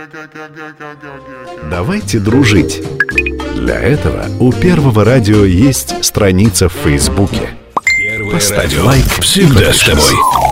Давайте дружить. Для этого у Первого радио есть страница в Фейсбуке. Поставь лайк, всегда с тобой.